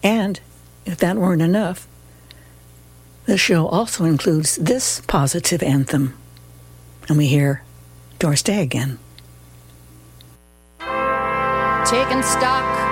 And if that weren't enough, the show also includes this positive anthem. And we hear Doris Day again. Taking stock